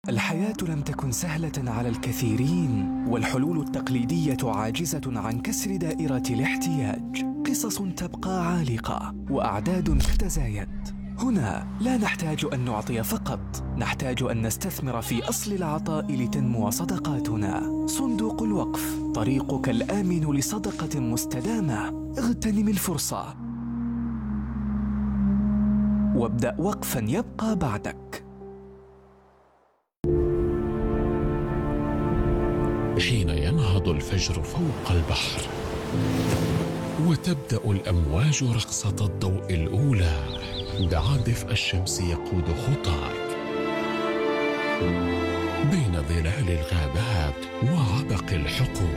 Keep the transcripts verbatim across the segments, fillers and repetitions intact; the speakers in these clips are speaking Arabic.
الحياة لم تكن سهلة على الكثيرين، والحلول التقليدية عاجزة عن كسر دائرة الاحتياج. قصص تبقى عالقة، وأعداد تتزايد. هنا لا نحتاج أن نعطي فقط، نحتاج أن نستثمر في أصل العطاء لتنمو صدقاتنا. صندوق الوقف، طريقك الآمن لصدقة مستدامة. اغتنم الفرصة وابدأ وقفاً يبقى بعدك. حين ينهض الفجر فوق البحر وتبدأ الأمواج رقصة الضوء الأولى، دع دفء الشمس يقود خطاك بين ظلال الغابات وعبق الحقول،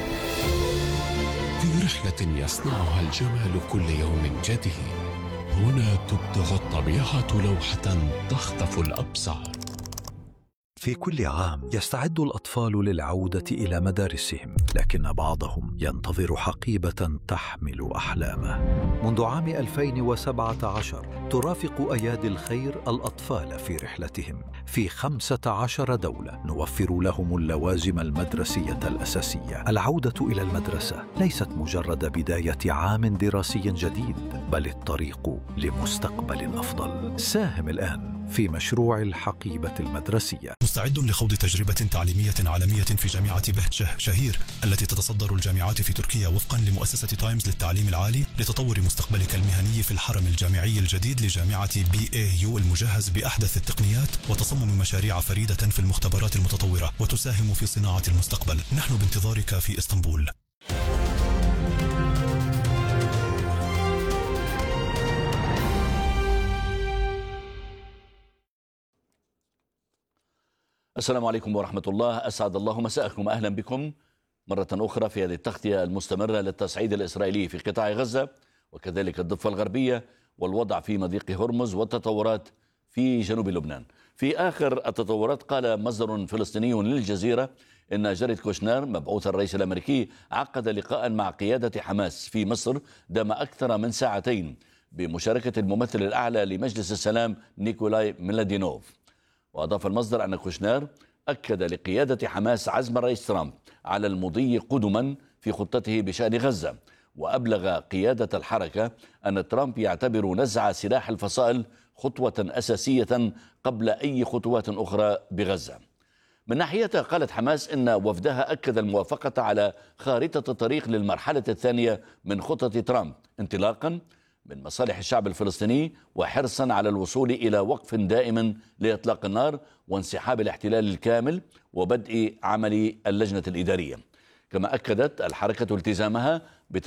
في رحلة يصنعها الجمال كل يوم جديد. هنا تبدع الطبيعة لوحة تخطف الأبصار. في كل عام يستعد الأطفال للعودة إلى مدارسهم، لكن بعضهم ينتظر حقيبة تحمل أحلامه. منذ عام ألفين وسبعة عشر ترافق أيادي الخير الأطفال في رحلتهم في خمسة عشر دولة، نوفر لهم اللوازم المدرسية الأساسية. العودة إلى المدرسة ليست مجرد بداية عام دراسي جديد، بل الطريق لمستقبل أفضل. ساهم الآن في مشروع الحقيبة المدرسية. مستعد لخوض تجربة تعليمية عالمية في جامعة بهجة شهير التي تتصدر الجامعات في تركيا وفقا لمؤسسة تايمز للتعليم العالي، لتطور مستقبلك المهني في الحرم الجامعي الجديد لجامعة بي اي يو المجهز بأحدث التقنيات، وتصمم مشاريع فريدة في المختبرات المتطورة، وتساهم في صناعة المستقبل. نحن بانتظارك في اسطنبول. السلام عليكم ورحمة الله، أسعد الله مساءكم. أهلا بكم مرة أخرى في هذه التغطية المستمرة للتصعيد الإسرائيلي في قطاع غزة، وكذلك الضفة الغربية والوضع في مضيق هرمز والتطورات في جنوب لبنان. في آخر التطورات قال مصدر فلسطيني للجزيرة إن جاريد كوشنر مبعوث الرئيس الأمريكي عقد لقاء مع قيادة حماس في مصر دام أكثر من ساعتين بمشاركة الممثل الأعلى لمجلس السلام نيكولاي ميلادينوف. وأضاف المصدر أن كوشنر أكد لقيادة حماس عزم الرئيس ترامب على المضي قدما في خطته بشأن غزة، وأبلغ قيادة الحركة أن ترامب يعتبر نزع سلاح الفصائل خطوة أساسية قبل أي خطوات أخرى بغزة. من ناحيتها قالت حماس إن وفدها أكد الموافقة على خارطة الطريق للمرحلة الثانية من خطة ترامب، انطلاقا من مصالح الشعب الفلسطيني وحرصا على الوصول إلى وقف دائم لإطلاق النار وانسحاب الاحتلال الكامل وبدء عمل اللجنة الإدارية. كما أكدت الحركة التزامها